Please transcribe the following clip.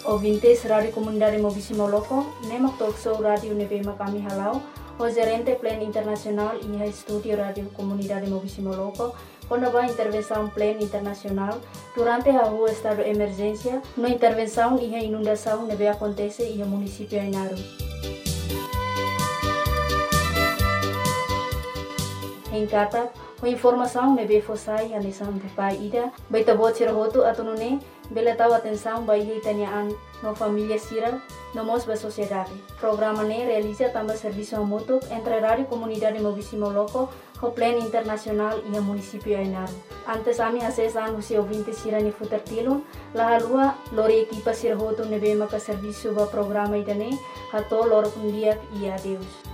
ouvintes Rádio Comunidade Mobisi Moloko, nemak talkshow Rádio Nebema kami halau, o gerente Plan Internacional e estúdio Rádio Comunidade Mobisi Moloko, quando há intervenção Plan Internacional, durante a rua estado de emergência, na intervenção e a inundação nebe acontece e o município Inaru. Em Kata, a informação nebe fossai a lição de pai ida, baita bot sirahoto atunune, bela tahu atenção bayi tanyaan no família sira, no mos ba sociedade. Programa ne realiza também serviço mútuo entre Rádio Comunidade Mobisi Moloko, o Plan Internacional e o município Inaru. Antes ami acesan usi ouvinte sira ni futertilun, lahalua lori equipa sirahoto nebe maka serviço ba programa idane, hato loro kundiak e adeus.